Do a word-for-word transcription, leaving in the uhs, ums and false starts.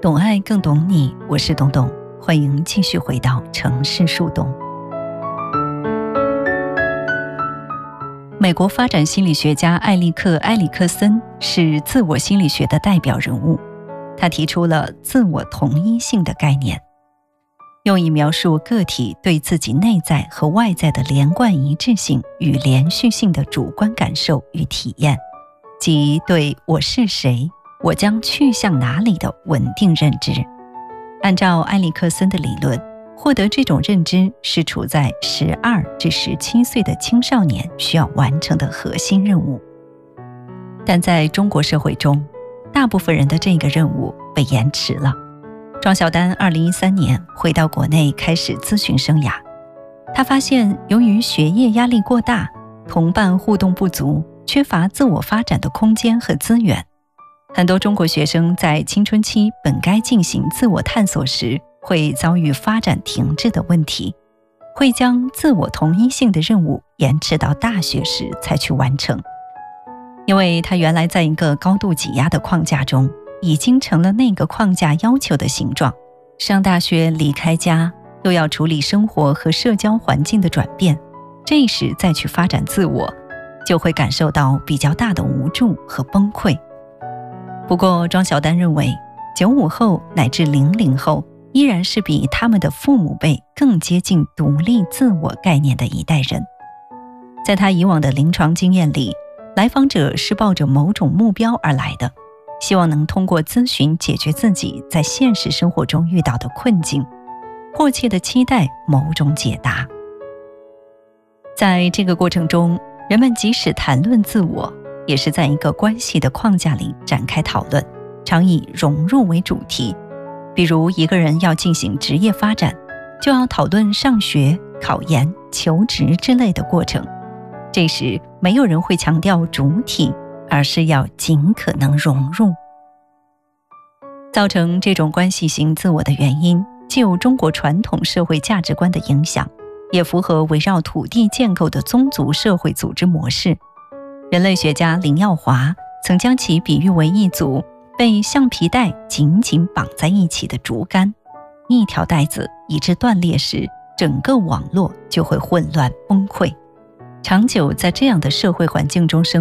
懂爱更懂你，我是董董，欢迎继续回到城市树洞。美国发展心理学家艾利克·埃里克森是自我心理学的代表人物，他提出了自我同一性的概念，用以描述个体对自己内在和外在的连贯一致性与连续性的主观感受与体验，即对我是谁，我将去向哪里的稳定认知。按照埃里克森的理论，获得这种认知是处在十二至十七岁的青少年需要完成的核心任务。但在中国社会中，大部分人的这个任务被延迟了。庄小丹二零一三年回到国内开始咨询生涯，他发现由于学业压力过大，同伴互动不足，缺乏自我发展的空间和资源。很多中国学生在青春期本该进行自我探索时，会遭遇发展停滞的问题，会将自我同一性的任务延迟到大学时才去完成。因为他原来在一个高度挤压的框架中，已经成了那个框架要求的形状。上大学离开家，又要处理生活和社交环境的转变，这时再去发展自我，就会感受到比较大的无助和崩溃。不过庄小丹认为，九五后乃至零零后依然是比他们的父母辈更接近独立自我概念的一代人。在他以往的临床经验里，来访者是抱着某种目标而来的，希望能通过咨询解决自己在现实生活中遇到的困境，迫切地期待某种解答。在这个过程中，人们即使谈论自我，也是在一个关系的框架里展开讨论，常以融入为主题。比如一个人要进行职业发展，就要讨论上学、考研、求职之类的过程。这时没有人会强调主体，而是要尽可能融入。造成这种关系型自我的原因，既有中国传统社会价值观的影响，也符合围绕土地建构的宗族社会组织模式。人类学家林耀华曾将其比喻为一组被橡皮带紧紧绑在一起的竹竿，一条带子一致断裂时，整个网络就会混乱崩溃。长久在这样的社会环境中生